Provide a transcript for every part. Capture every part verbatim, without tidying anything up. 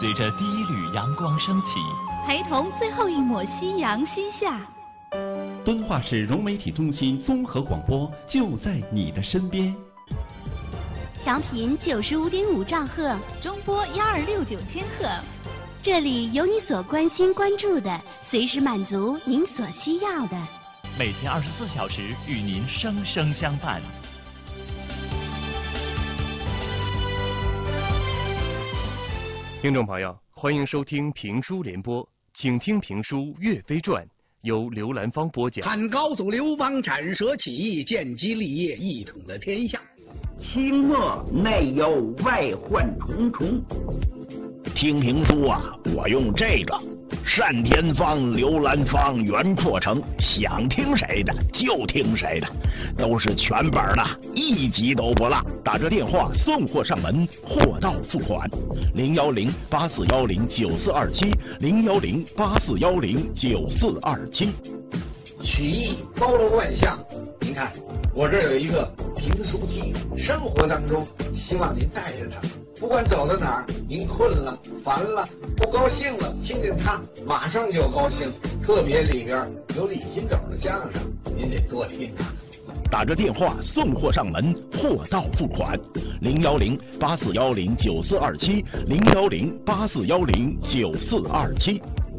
随着第一缕阳光升起， 陪同最后一抹夕阳西下。 敦化市融媒体中心综合广播就在你的身边。 调频九十五点五兆赫，中波幺二六九千赫。这里有你所关心关注的，随时满足您所需要的。 每天二十四小时与您生生相伴。 听众朋友，欢迎收听评书联播，请听评书《岳飞传》，由刘兰芳播讲。 汉高祖刘邦斩蛇起义，建基立业，一统了天下。 清末内忧外患重重。听评书啊，我用这个单田芳、刘兰芳、袁阔成，想听谁的就听谁的，都是全本的，一集都不落。打这电话送货上门，货到付款。零幺零八四幺零九四二七，零幺零八四幺零九四二七。 曲艺包罗万象，您看我这儿有一个评书机，生活当中希望您带着它。不管走到哪儿，您困了、烦了、不高兴了，听见它马上就高兴。特别里边有李金斗的相声，您得多听啊。 打着电话送货上门，货到付款。零幺零八四幺零九四二七，零幺零八四幺零九四二七。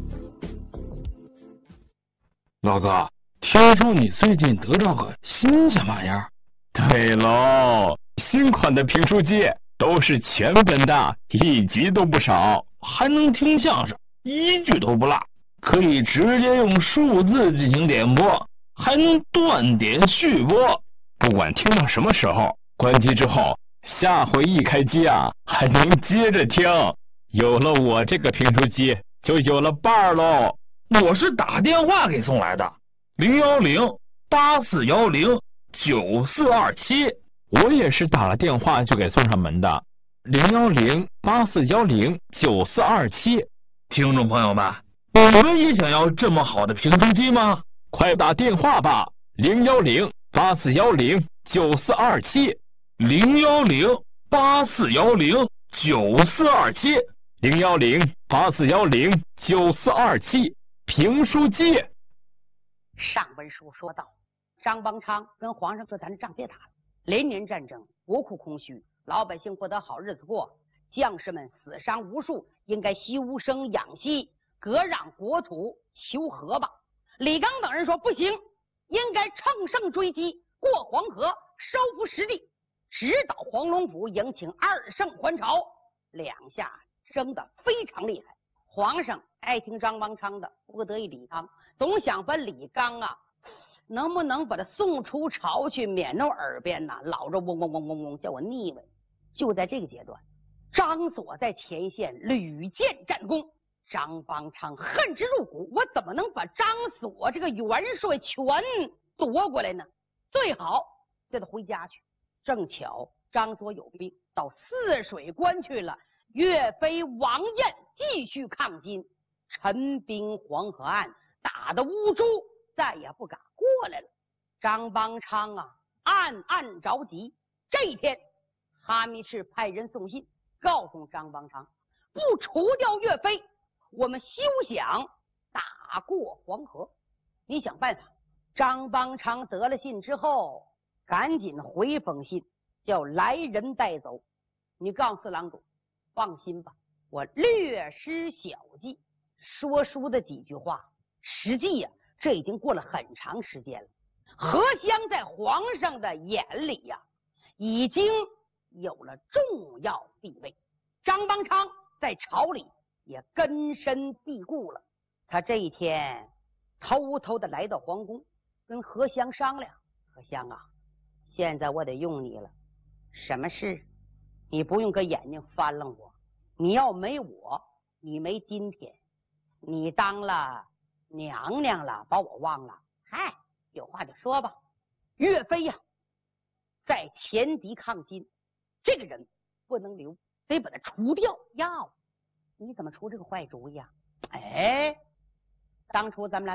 老哥，听说你最近得着个新鲜玩意儿？ 对喽，新款的评书机。都是全本的，一集都不少， 还能听相声，一句都不落，可以直接用数字进行点播，还能断点续播， 不管听到什么时候，关机之后，下回一开机啊，还能接着听。有了我这个评书机，就有了伴儿喽。 我是打电话给送来的，零幺零八四幺零九四二七。 我也是打了电话就给送上门的，零幺零八四幺零九四二七。 听众朋友们，你们也想要这么好的评书机吗？ 快打电话吧，零幺零八四幺零九四二七， 零幺零八四幺零九四二七， 零幺零八四幺零九四二七，评书机。 上文书说到，张邦昌跟皇上说：“咱这仗别打了。”连年战争，国库空虚，老百姓不得好日子过，将士们死伤无数，应该息无声养息，割让国土，求和吧。李纲等人说不行，应该乘胜追击，过黄河，收复失地，直捣黄龙府，迎请二圣还朝。两下争得非常厉害，皇上爱听张邦昌的，不得已李纲，总想把李纲啊能不能把他送出朝去，免那耳边呐、啊、老着嗡嗡嗡嗡嗡叫我腻歪。就在这个阶段，张所在前线屡建战功，张邦昌恨之入骨，我怎么能把张所这个元帅全夺过来呢？最好叫他回家去。正巧张所有病，到泗水关去了。岳飞、王晏继续抗金，陈兵黄河岸，打得乌珠再也不敢过来了。张邦昌啊，暗暗着急。这一天，哈密士派人送信，告诉张邦昌，不除掉岳飞，我们休想打过黄河。你想办法。张邦昌得了信之后，赶紧回封信，叫来人带走。你告诉四郎主，放心吧，我略施小计。说书的几句话，实际呀、啊这已经过了很长时间了。何香在皇上的眼里呀、啊，已经有了重要地位。张邦昌在朝里也根深蒂固了。他这一天偷偷的来到皇宫，跟何香商量：“何香啊，现在我得用你了。什么事？你不用搁眼睛翻楞我。你要没我，你没今天。你当了娘娘了，把我忘了。嗨，有话就说吧。岳飞呀、啊，在前敌抗金，这个人不能留，得把他除掉。要你怎么出这个坏主意啊？哎，当初咱们俩